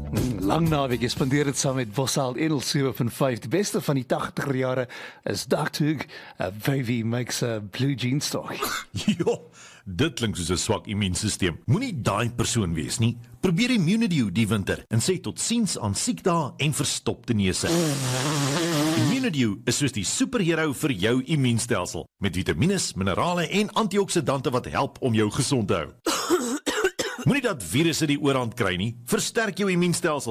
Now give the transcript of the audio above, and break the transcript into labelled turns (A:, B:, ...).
A: Lang naweek gespandeer het saam met Bosal Edel 7.5. Die beste van die 80er jare is Dagtug, a baby makes a blue jeans stock.
B: Ja, dit klink soos 'n swak immuunstelsel. Moenie daai persoon wees nie. Probeer Immunidew die winter en sê totsiens aan siekdae en verstopte neuse. Immunidew is soos die superhero vir jou immuunstelsel, met vitamiene, minerale en antioksidante wat help om jou gesond te hou. Moenie dat virusse die oorhand kry nie. Versterk jou immuunstelsel.